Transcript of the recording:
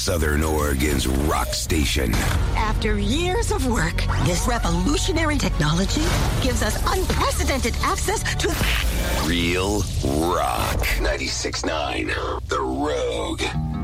Southern Oregon's rock station. After years of work, this revolutionary technology gives us unprecedented access to Real rock. 96.9 The Rogue.